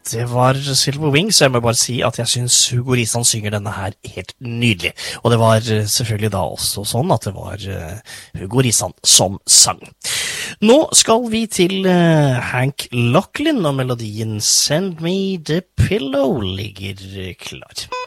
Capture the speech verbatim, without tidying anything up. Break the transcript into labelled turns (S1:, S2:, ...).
S1: det var Silver Wings, jeg må bare si at jeg synes Hugo Risan synger denne her helt nydelig. Og det var selvfølgelig da også sånn at det var Hugo Risan som sang. Nå skal vi til uh, Hank Locklin, og melodien Send Me The Pillow ligger klar.